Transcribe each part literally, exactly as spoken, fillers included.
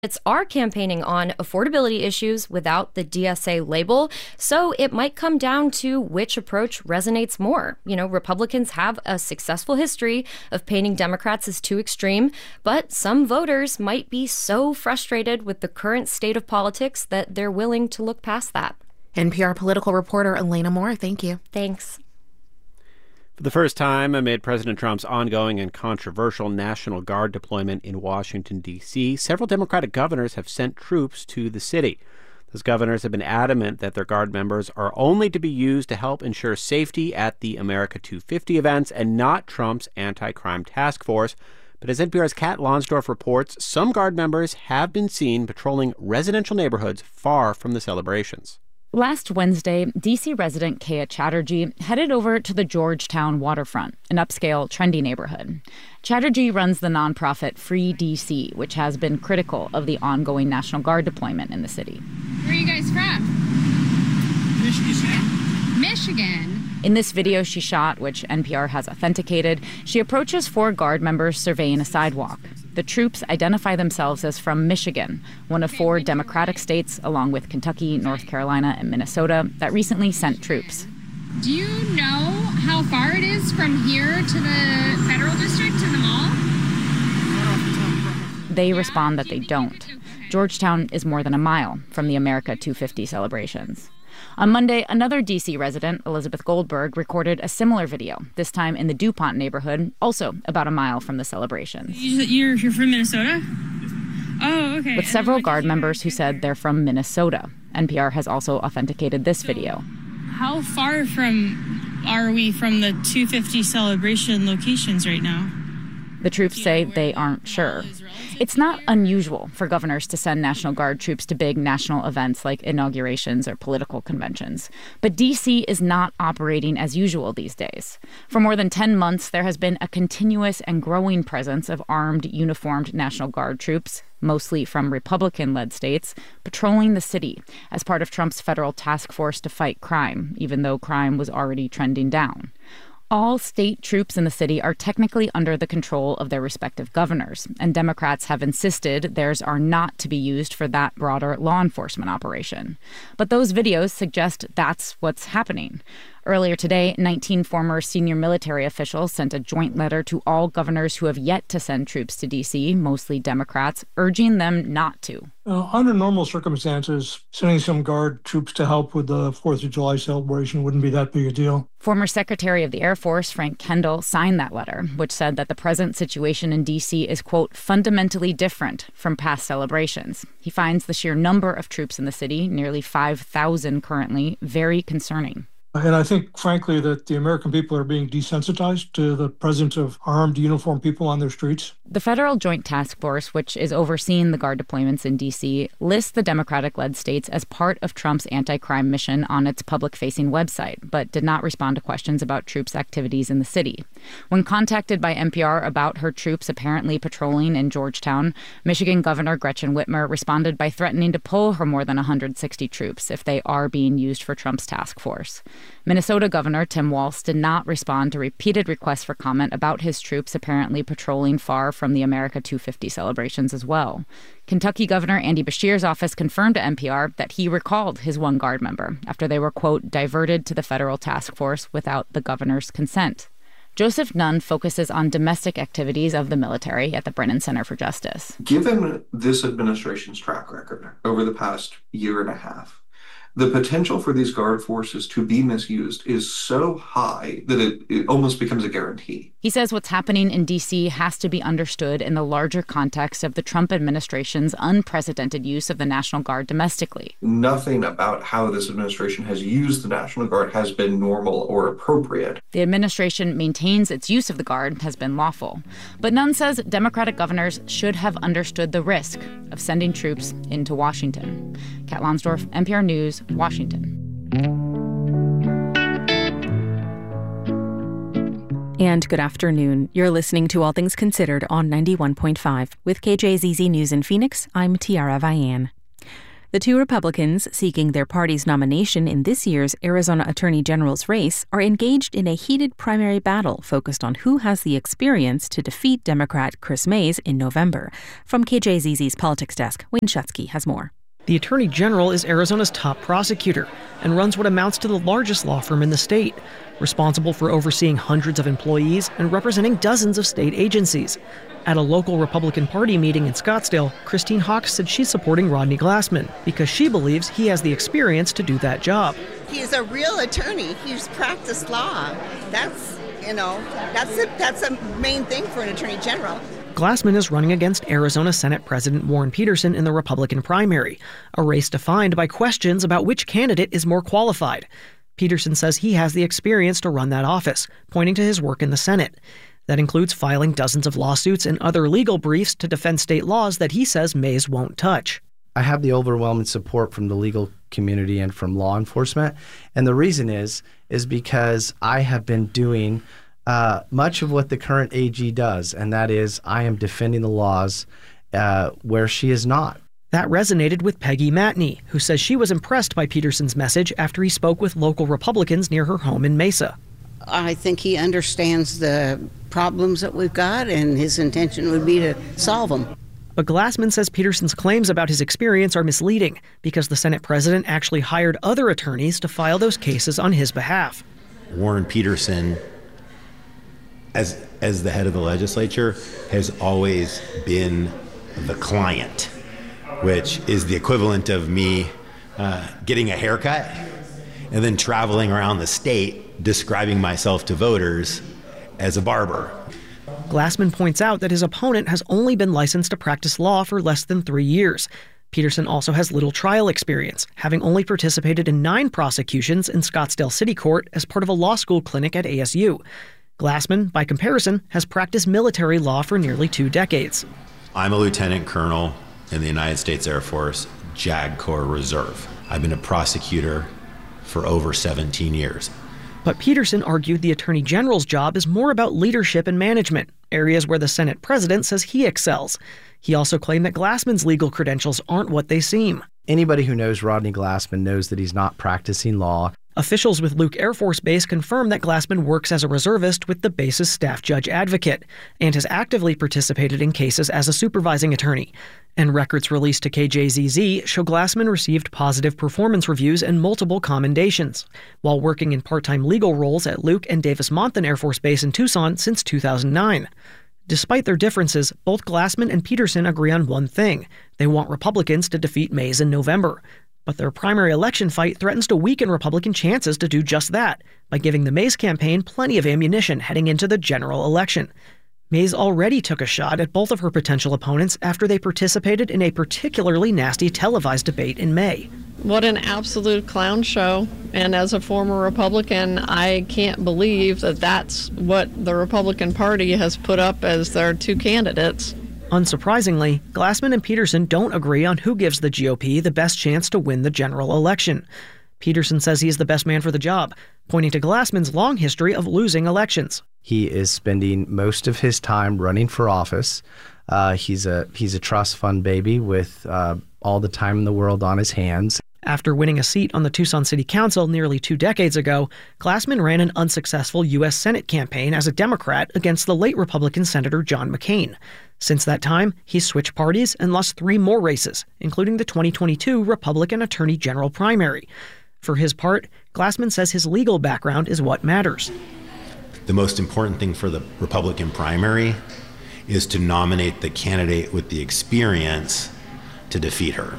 It's are campaigning on affordability issues without the D S A label, so it might come down to which approach resonates more. You know, Republicans have a successful history of painting Democrats as too extreme, but some voters might be so frustrated with the current state of politics that they're willing to look past that. N P R political reporter Elena Moore, thank you. Thanks. For the first time amid President Trump's ongoing and controversial National Guard deployment in Washington, D C, several Democratic governors have sent troops to the city. Those governors have been adamant that their Guard members are only to be used to help ensure safety at the America two fifty events and not Trump's anti-crime task force. But as N P R's Kat Lonsdorf reports, some Guard members have been seen patrolling residential neighborhoods far from the celebrations. Last Wednesday, D C resident Kea Chatterjee headed over to the Georgetown waterfront, an upscale, trendy neighborhood. Chatterjee runs the nonprofit Free D C, which has been critical of the ongoing National Guard deployment in the city. Where are you guys from? Michigan. Michigan. In this video she shot, which N P R has authenticated, she approaches four Guard members surveying a sidewalk. The troops identify themselves as from Michigan, one of four Democratic states, along with Kentucky, North Carolina, and Minnesota, that recently sent troops. Do you know how far it is from here to the federal district, to the mall? They respond that they don't. Georgetown is more than a mile from the America two fifty celebrations. On Monday, another D C resident, Elizabeth Goldberg, recorded a similar video, this time in the DuPont neighborhood, also about a mile from the celebrations. You're, you're from Minnesota? Oh, okay. With several Guard members who said they're from Minnesota. N P R has also authenticated this video. How far from are we from the two fifty celebration locations right now? The troops say they aren't sure. It's not unusual for governors to send National Guard troops to big national events like inaugurations or political conventions. But D C is not operating as usual these days. For more than ten months, there has been a continuous and growing presence of armed, uniformed National Guard troops, mostly from Republican-led states, patrolling the city as part of Trump's federal task force to fight crime, even though crime was already trending down. All state troops in the city are technically under the control of their respective governors, and Democrats have insisted theirs are not to be used for that broader law enforcement operation. But those videos suggest that's what's happening. Earlier today, nineteen former senior military officials sent a joint letter to all governors who have yet to send troops to D C, mostly Democrats, urging them not to. Uh, under normal circumstances, sending some Guard troops to help with the fourth of July celebration wouldn't be that big a deal. Former Secretary of the Air Force Frank Kendall signed that letter, which said that the present situation in D C is, quote, fundamentally different from past celebrations. He finds the sheer number of troops in the city, nearly five thousand currently, very concerning. And I think, frankly, that the American people are being desensitized to the presence of armed, uniformed people on their streets. The Federal Joint Task Force, which is overseeing the Guard deployments in D C, lists the Democratic-led states as part of Trump's anti-crime mission on its public-facing website, but did not respond to questions about troops' activities in the city. When contacted by N P R about her troops apparently patrolling in Georgetown, Michigan Governor Gretchen Whitmer responded by threatening to pull her more than one hundred sixty troops if they are being used for Trump's task force. Minnesota Governor Tim Walz did not respond to repeated requests for comment about his troops apparently patrolling far from the America two fifty celebrations as well. Kentucky Governor Andy Beshear's office confirmed to N P R that he recalled his one Guard member after they were, quote, diverted to the federal task force without the governor's consent. Joseph Nunn focuses on domestic activities of the military at the Brennan Center for Justice. Given this administration's track record over the past year and a half, the potential for these Guard forces to be misused is so high that it, it almost becomes a guarantee. He says what's happening in D C has to be understood in the larger context of the Trump administration's unprecedented use of the National Guard domestically. Nothing about how this administration has used the National Guard has been normal or appropriate. The administration maintains its use of the Guard has been lawful. But Nunn says Democratic governors should have understood the risk of sending troops into Washington. Kat Lonsdorf, N P R News, Washington. And good afternoon. You're listening to All Things Considered on ninety-one point five. With K J Z Z News in Phoenix, I'm Tiara Vian. The two Republicans seeking their party's nomination in this year's Arizona Attorney General's race are engaged in a heated primary battle focused on who has the experience to defeat Democrat Kris Mayes in November. From K J Z Z's Politics Desk, Wayne Schutsky has more. The Attorney General is Arizona's top prosecutor and runs what amounts to the largest law firm in the state, responsible for overseeing hundreds of employees and representing dozens of state agencies. At a local Republican Party meeting in Scottsdale, Christine Hawkes said she's supporting Rodney Glassman because she believes he has the experience to do that job. He's a real attorney. He's practiced law. That's, you know, that's a, that's a main thing for an attorney general. Glassman is running against Arizona Senate President Warren Peterson in the Republican primary, a race defined by questions about which candidate is more qualified. Peterson says he has the experience to run that office, pointing to his work in the Senate. That includes filing dozens of lawsuits and other legal briefs to defend state laws that he says Mayes won't touch. I have the overwhelming support from the legal community and from law enforcement. And the reason is, is because I have been doing uh, much of what the current A G does, and that is I am defending the laws uh, where she is not. That resonated with Peggy Matney, who says she was impressed by Peterson's message after he spoke with local Republicans near her home in Mesa. I think he understands the problems that we've got, and his intention would be to solve them. But Glassman says Peterson's claims about his experience are misleading because the Senate president actually hired other attorneys to file those cases on his behalf. Warren Peterson, as as the head of the legislature, has always been the client, which is the equivalent of me uh, getting a haircut and then traveling around the state describing myself to voters as a barber. Glassman points out that his opponent has only been licensed to practice law for less than three years. Peterson also has little trial experience, having only participated in nine prosecutions in Scottsdale City Court as part of a law school clinic at A S U. Glassman, by comparison, has practiced military law for nearly two decades. I'm a lieutenant colonel in the United States Air Force, JAG Corps Reserve. I've been a prosecutor for over seventeen years. But Peterson argued the Attorney General's job is more about leadership and management, areas where the Senate president says he excels. He also claimed that Glassman's legal credentials aren't what they seem. Anybody who knows Rodney Glassman knows that he's not practicing law. Officials with Luke Air Force Base confirm that Glassman works as a reservist with the base's staff judge advocate and has actively participated in cases as a supervising attorney. And records released to K J Z Z show Glassman received positive performance reviews and multiple commendations, while working in part-time legal roles at Luke and Davis-Monthan Air Force Base in Tucson since two thousand nine. Despite their differences, both Glassman and Peterson agree on one thing. They want Republicans to defeat Mayes in November. But their primary election fight threatens to weaken Republican chances to do just that by giving the Mayes campaign plenty of ammunition heading into the general election. Mayes already took a shot at both of her potential opponents after they participated in a particularly nasty televised debate in May. What an absolute clown show. And as a former Republican, I can't believe that that's what the Republican Party has put up as their two candidates. Unsurprisingly, Glassman and Peterson don't agree on who gives the G O P the best chance to win the general election. Peterson says he's the best man for the job, pointing to Glassman's long history of losing elections. He is spending most of his time running for office. Uh, he's a he's a trust fund baby with uh, all the time in the world on his hands. After winning a seat on the Tucson City Council nearly two decades ago, Glassman ran an unsuccessful U S Senate campaign as a Democrat against the late Republican Senator John McCain. Since that time, he's switched parties and lost three more races, including the twenty twenty-two Republican Attorney General primary. For his part, Glassman says his legal background is what matters. The most important thing for the Republican primary is to nominate the candidate with the experience to defeat her.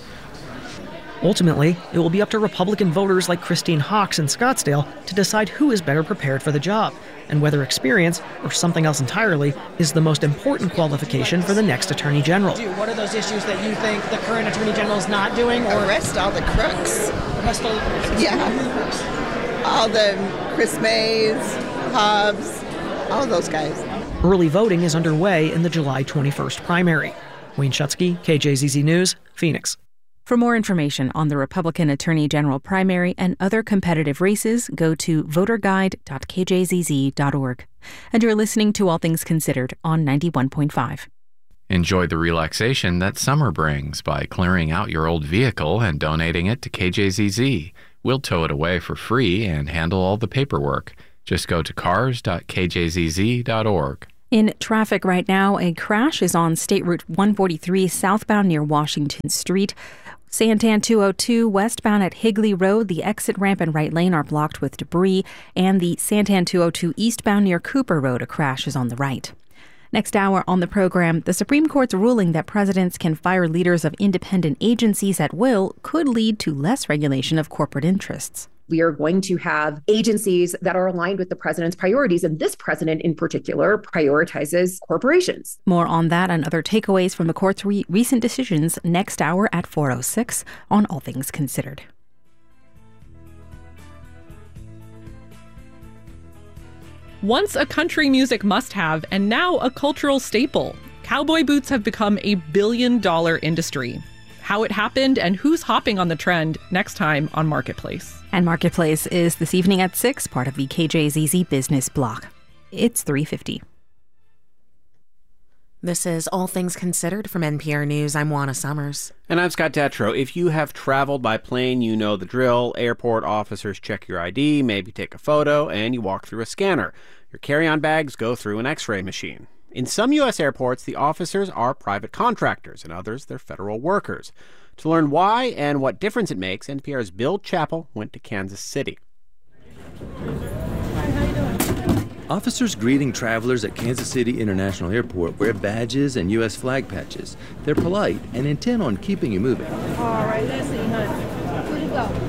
Ultimately, it will be up to Republican voters like Christine Hawkes in Scottsdale to decide who is better prepared for the job, and whether experience, or something else entirely, is the most important qualification for the next Attorney General. What are those issues that you think the current Attorney General is not doing? Or arrest all the crooks. Arrest all the crooks? Yeah. All the Kris Mayes, Hobbs, all those guys. Early voting is underway in the July twenty-first primary. Wayne Schutsky, K J Z Z News, Phoenix. For more information on the Republican Attorney General primary and other competitive races, go to voter guide dot k j z z dot org. And you're listening to All Things Considered on ninety-one point five. Enjoy the relaxation that summer brings by clearing out your old vehicle and donating it to K J Z Z. We'll tow it away for free and handle all the paperwork. Just go to cars dot k j z z dot org. In traffic right now, a crash is on State Route one forty-three southbound near Washington Street. Santan two oh two westbound at Higley Road, the exit ramp and right lane are blocked with debris, and the Santan two oh two eastbound near Cooper Road, a crash is on the right. Next hour on the program, the Supreme Court's ruling that presidents can fire leaders of independent agencies at will could lead to less regulation of corporate interests. We are going to have agencies that are aligned with the president's priorities, and this president in particular prioritizes corporations. More on that and other takeaways from the court's re- recent decisions next hour at four oh six on All Things Considered. Once a country music must-have and now a cultural staple, cowboy boots have become a billion-dollar industry. How it happened and who's hopping on the trend next time on Marketplace. And Marketplace is this evening at six, part of the K J Z Z Business Block. It's three fifty. This is All Things Considered from N P R News. I'm Juana Summers. And I'm Scott Detrow. If you have traveled by plane, you know the drill. Airport officers check your I D, maybe take a photo, and you walk through a scanner. Your carry-on bags go through an X-ray machine. In some U S airports, the officers are private contractors. In others, they're federal workers. To learn why and what difference it makes, N P R's Bill Chappell went to Kansas City. Officers greeting travelers at Kansas City International Airport wear badges and U S flag patches. They're polite and intent on keeping you moving. All right, let's see, honey. Where you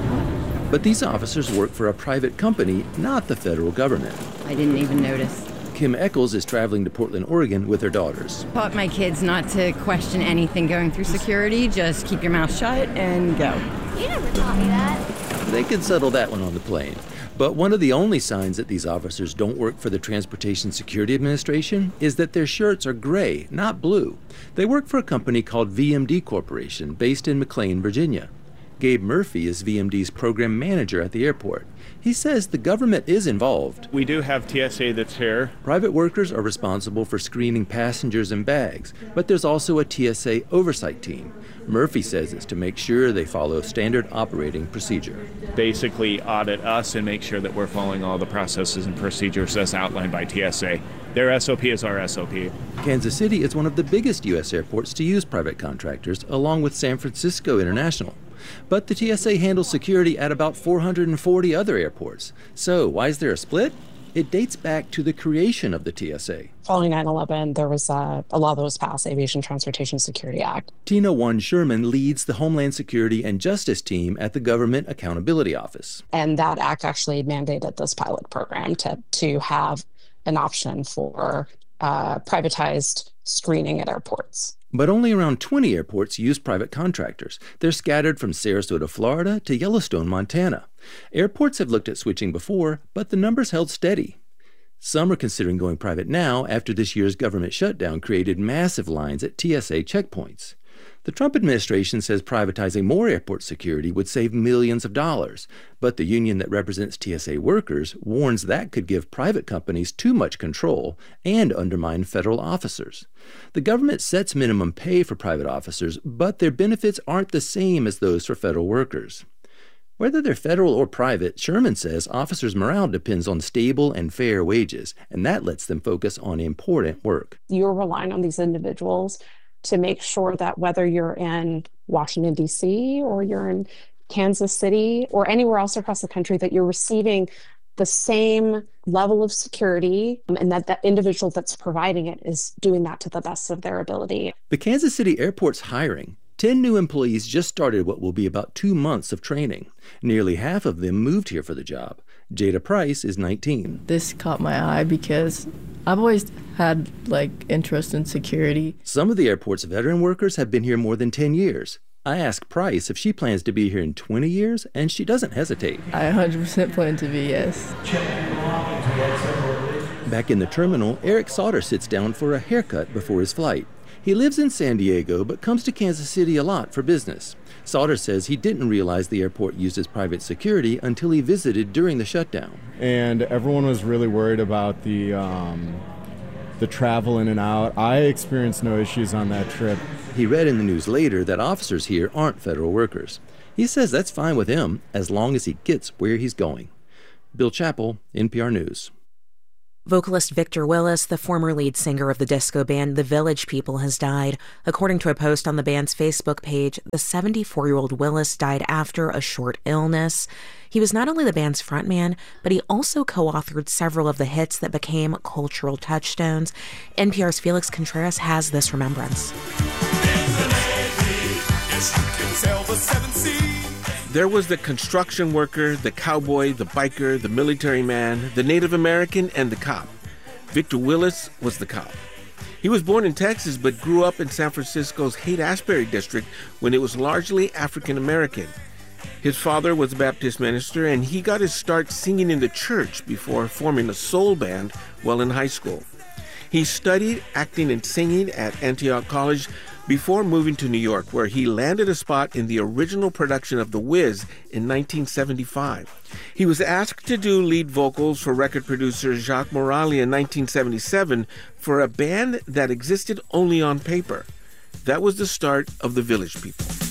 go? But these officers work for a private company, not the federal government. I didn't even notice. Kim Eccles is traveling to Portland, Oregon with her daughters. Taught my kids not to question anything going through security. Just keep your mouth shut and go. You never taught me that. They can settle that one on the plane. But one of the only signs that these officers don't work for the Transportation Security Administration is that their shirts are gray, not blue. They work for a company called V M D Corporation, based in McLean, Virginia. Gabe Murphy is V M D's program manager at the airport. He says the government is involved. We do have T S A that's here. Private workers are responsible for screening passengers and bags, but there's also a T S A oversight team. Murphy says it's to make sure they follow standard operating procedure. Basically audit us and make sure that we're following all the processes and procedures as outlined by T S A. Their S O P is our S O P. Kansas City is one of the biggest U S airports to use private contractors, along with San Francisco International. But the T S A handles security at about four hundred forty other airports. So why is there a split? It dates back to the creation of the T S A. Following nine eleven, there was uh, a law that was passed, Aviation Transportation Security Act. Tina Wan Sherman leads the Homeland Security and Justice team at the Government Accountability Office. And that act actually mandated this pilot program to, to have an option for uh, privatized screening at airports. But only around twenty airports use private contractors. They're scattered from Sarasota, Florida to Yellowstone, Montana. Airports have looked at switching before, but the numbers held steady. Some are considering going private now after this year's government shutdown created massive lines at T S A checkpoints. The Trump administration says privatizing more airport security would save millions of dollars, but the union that represents T S A workers warns that could give private companies too much control and undermine federal officers. The government sets minimum pay for private officers, but their benefits aren't the same as those for federal workers. Whether they're federal or private, Sherman says officers' morale depends on stable and fair wages, and that lets them focus on important work. You're relying on these individuals to make sure that whether you're in Washington, D C, or you're in Kansas City, or anywhere else across the country, that you're receiving the same level of security, and that that individual that's providing it is doing that to the best of their ability. The Kansas City airport's hiring. Ten new employees just started what will be about two months of training. Nearly half of them moved here for the job. Jada Price is nineteen. This caught my eye because I've always had, like, interest in security. Some of the airport's veteran workers have been here more than ten years. I asked Price if she plans to be here in twenty years, and she doesn't hesitate. I one hundred percent plan to be, yes. Back in the terminal, Eric Sauter sits down for a haircut before his flight. He lives in San Diego, but comes to Kansas City a lot for business. Sauter says he didn't realize the airport uses private security until he visited during the shutdown. And everyone was really worried about the um, the travel in and out. I experienced no issues on that trip. He read in the news later that officers here aren't federal workers. He says that's fine with him as long as he gets where he's going. Bill Chappell, N P R News. Vocalist Victor Willis, the former lead singer of the disco band The Village People, has died. According to a post on the band's Facebook page, the seventy-four-year-old Willis died after a short illness. He was not only the band's frontman, but he also co-authored several of the hits that became cultural touchstones. N P R's Felix Contreras has this remembrance. There was the construction worker, the cowboy, the biker, the military man, the Native American, and the cop. Victor Willis was the cop. He was born in Texas but grew up in San Francisco's Haight-Ashbury district when it was largely African American. His father was a Baptist minister, and he got his start singing in the church before forming a soul band while in high school. He studied acting and singing at Antioch College before moving to New York, where he landed a spot in the original production of The Wiz in nineteen seventy-five. He was asked to do lead vocals for record producer Jacques Morali in nineteen seventy-seven for a band that existed only on paper. That was the start of The Village People.